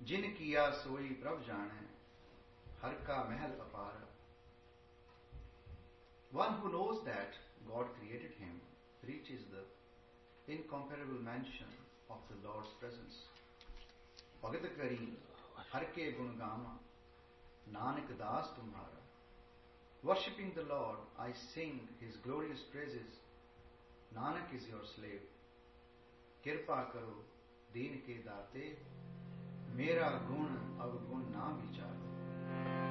जिन किया सोई प्रभ जाने, हर का महल अपार. One who knows that God created him reaches the incomparable mansion of the Lord's presence. Bhagat kari har ke gun gama, Nanak das tumhara. Worshipping the Lord, I sing his glorious praises. Nanak is your slave. Kirpa karo deen ke daate, mera gun avgun na vicharo.